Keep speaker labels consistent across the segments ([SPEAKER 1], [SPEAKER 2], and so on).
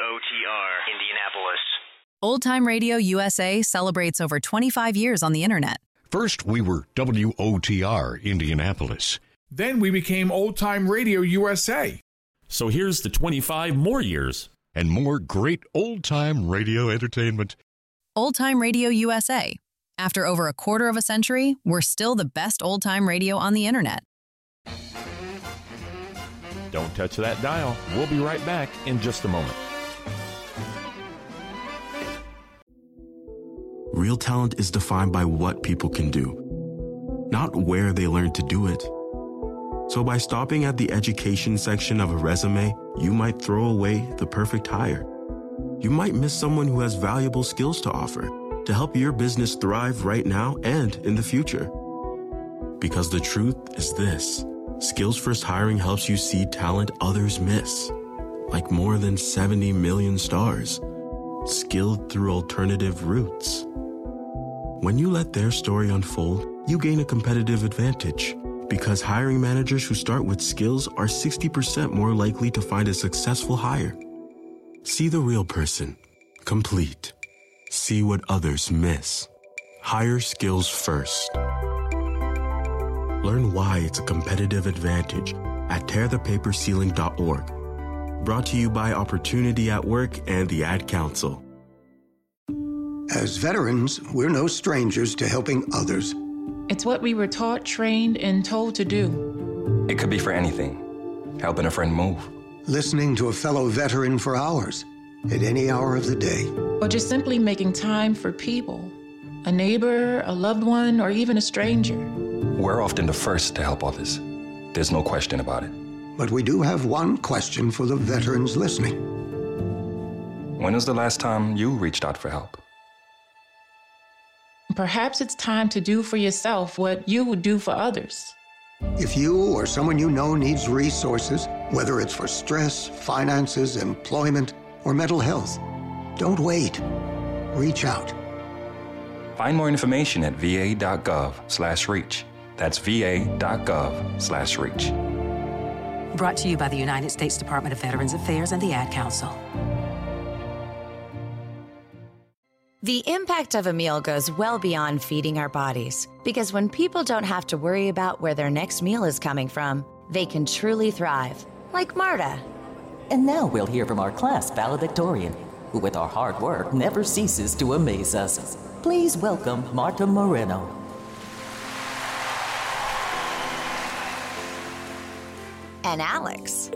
[SPEAKER 1] WOTR, Indianapolis.
[SPEAKER 2] Old Time Radio USA celebrates over 25 years on the Internet.
[SPEAKER 3] First, we were WOTR, Indianapolis.
[SPEAKER 4] Then we became Old Time Radio USA.
[SPEAKER 5] So here's the 25 more years.
[SPEAKER 3] And more great old-time radio entertainment.
[SPEAKER 2] Old Time Radio USA. After over a quarter of a century, we're still the best old-time radio on the Internet.
[SPEAKER 5] Don't touch that dial. We'll be right back in just a moment.
[SPEAKER 6] Real talent is defined by what people can do, not where they learn to do it. So by stopping at the education section of a resume, you might throw away the perfect hire. You might miss someone who has valuable skills to offer to help your business thrive right now and in the future. Because the truth is this: Skills First Hiring helps you see talent others miss, like more than 70 million stars, skilled through alternative routes. When you let their story unfold, you gain a competitive advantage, because hiring managers who start with skills are 60% more likely to find a successful hire. See the real person, complete. See what others miss. Hire skills first. Learn why it's a competitive advantage at tearthepaperceiling.org. Brought to you by Opportunity at Work and the Ad Council.
[SPEAKER 7] As veterans, we're no strangers to helping others.
[SPEAKER 8] It's what we were taught, trained, and told to do.
[SPEAKER 9] It could be for anything. Helping a friend move.
[SPEAKER 7] Listening to a fellow veteran for hours, at any hour of the day.
[SPEAKER 8] Or just simply making time for people. A neighbor, a loved one, or even a stranger.
[SPEAKER 9] We're often the first to help others. There's no question about it.
[SPEAKER 7] But we do have one question for the veterans listening.
[SPEAKER 9] When was the last time you reached out for help?
[SPEAKER 8] Perhaps it's time to do for yourself what you would do for others.
[SPEAKER 7] If you or someone you know needs resources, whether it's for stress, finances, employment, or mental health, don't wait. Reach out.
[SPEAKER 9] Find more information at va.gov/reach. That's va.gov/reach.
[SPEAKER 10] Brought to you by the United States Department of Veterans Affairs and the Ad Council.
[SPEAKER 11] The impact of a meal goes well beyond feeding our bodies, because when people don't have to worry about where their next meal is coming from, they can truly thrive, like Marta.
[SPEAKER 12] And now we'll hear from our class valedictorian, who with our hard work never ceases to amaze us. Please welcome Marta Moreno.
[SPEAKER 11] And Alex.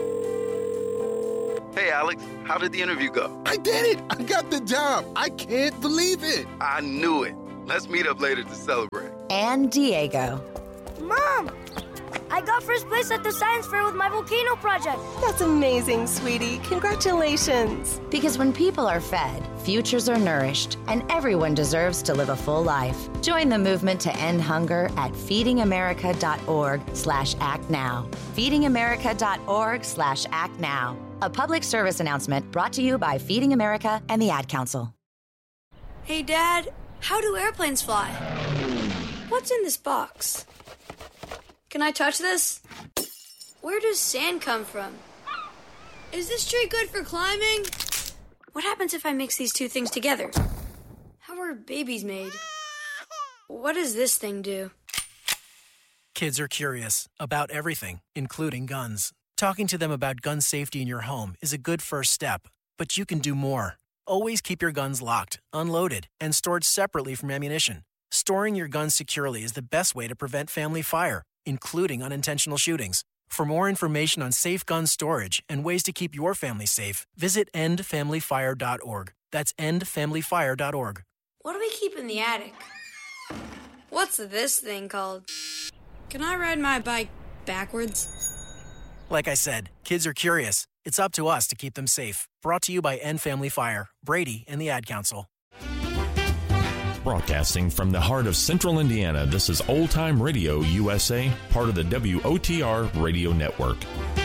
[SPEAKER 13] Hey, Alex, how did the interview go?
[SPEAKER 14] I did it! I got the job! I can't believe it!
[SPEAKER 13] I knew it. Let's meet up later to celebrate.
[SPEAKER 11] And Diego.
[SPEAKER 15] Mom! I got first place at the science fair with my volcano project.
[SPEAKER 16] That's amazing, sweetie. Congratulations.
[SPEAKER 11] Because when people are fed, futures are nourished, and everyone deserves to live a full life. Join the movement to end hunger at feedingamerica.org/actnow. feedingamerica.org/actnow. A public service announcement brought to you by Feeding America and the Ad Council.
[SPEAKER 15] Hey, Dad, how do airplanes fly? What's in this box? Can I touch this? Where does sand come from? Is this tree good for climbing? What happens if I mix these two things together? How are babies made? What does this thing do?
[SPEAKER 17] Kids are curious about everything, including guns. Talking to them about gun safety in your home is a good first step, but you can do more. Always keep your guns locked, unloaded, and stored separately from ammunition. Storing your guns securely is the best way to prevent family fire, including unintentional shootings. For more information on safe gun storage and ways to keep your family safe, visit endfamilyfire.org. That's endfamilyfire.org.
[SPEAKER 15] What do we keep in the attic? What's this thing called? Can I ride my bike backwards?
[SPEAKER 17] Like I said, kids are curious. It's up to us to keep them safe. Brought to you by End Family Fire, Brady, and the Ad Council.
[SPEAKER 5] Broadcasting from the heart of Central Indiana, this is Old Time Radio USA, part of the WOTR Radio Network.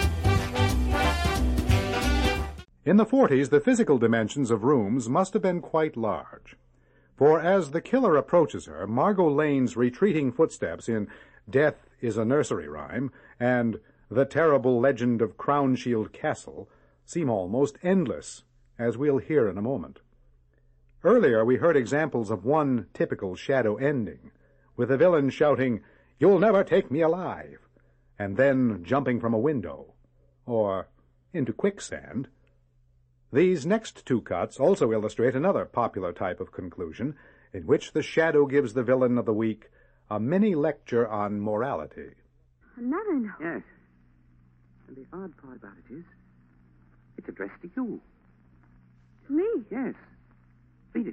[SPEAKER 18] In the 40s, the physical dimensions of rooms must have been quite large. For as the killer approaches her, Margot Lane's retreating footsteps in Death is a Nursery Rhyme and The Terrible Legend of Crownshield Castle seem almost endless as we'll hear in a moment. Earlier, we heard examples of one typical shadow ending, with the villain shouting, "You'll never take me alive," and then jumping from a window, or into quicksand. These next two cuts also illustrate another popular type of conclusion, in which the shadow gives the villain of the week a mini-lecture on morality.
[SPEAKER 19] Another note?
[SPEAKER 20] Yes. And the odd part about it is, it's addressed to you.
[SPEAKER 19] To me?
[SPEAKER 20] Yes. Read it.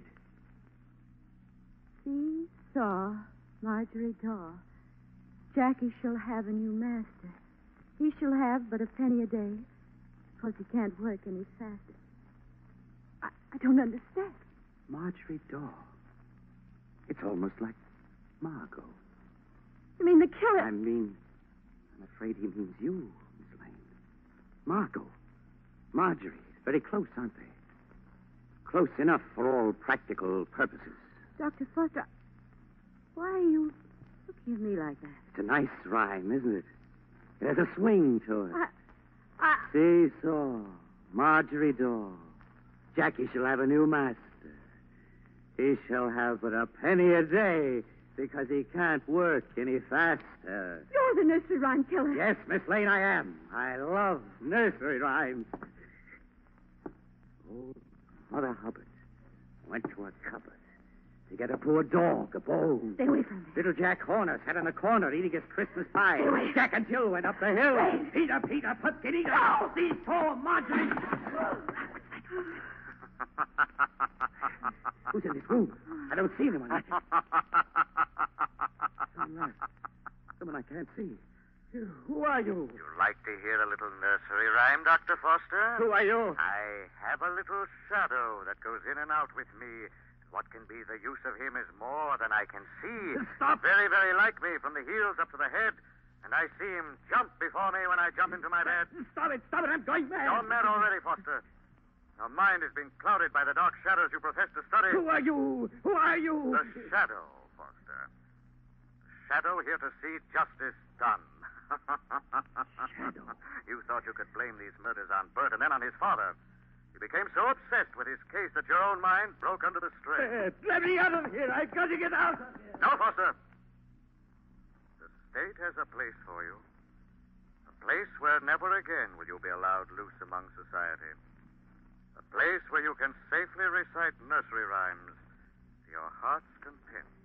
[SPEAKER 19] See, saw, Marjorie Daw. Jackie shall have a new master. He shall have but a penny a day, because he can't work any faster. I don't understand.
[SPEAKER 20] Marjorie Daw. It's almost like Margot.
[SPEAKER 19] You mean the killer?
[SPEAKER 20] I'm afraid he means you, Miss Lane. Margot. Marjorie. Very close, aren't they? Close enough for all practical purposes.
[SPEAKER 19] Dr. Foster, why are you looking at me like that?
[SPEAKER 20] It's a nice rhyme, isn't it? It has a swing to it. Seesaw, Marjorie Daw. Jackie shall have a new master. He shall have but a penny a day because he can't work any faster.
[SPEAKER 19] You're the nursery rhyme killer.
[SPEAKER 20] Yes, Miss Lane, I am. I love nursery rhymes. Old Mother Hubbard went to a cupboard to get a poor dog a bone.
[SPEAKER 19] Stay away from me.
[SPEAKER 20] Little Jack Horner sat in the corner eating his Christmas pie. Jack and Jill went up the hill. Peter, Pumpkin Eater. Oh, these poor Marjorie. Who's in this room? I don't see anyone. Someone I can't see. Who are you?
[SPEAKER 21] You like to hear a little nursery rhyme, Dr. Foster?
[SPEAKER 20] Who are you?
[SPEAKER 21] I have a little shadow that goes in and out with me. What can be the use of him is more than I can see.
[SPEAKER 20] Stop!
[SPEAKER 21] Very, very like me from the heels up to the head. And I see him jump before me when I jump into my bed.
[SPEAKER 20] Stop it, I'm going mad.
[SPEAKER 21] You're mad already, Foster. Your mind has been clouded by the dark shadows you profess to study.
[SPEAKER 20] Who are you? Who are you?
[SPEAKER 21] The shadow, Foster. The shadow here to see justice done.
[SPEAKER 20] Shadow?
[SPEAKER 21] You thought you could blame these murders on Bert and then on his father. You became so obsessed with his case that your own mind broke under the strain.
[SPEAKER 20] Let me out of here. I've got to get out of here.
[SPEAKER 21] No, Foster. The state has a place for you. A place where never again will you be allowed loose among society. A place where you can safely recite nursery rhymes to your heart's content.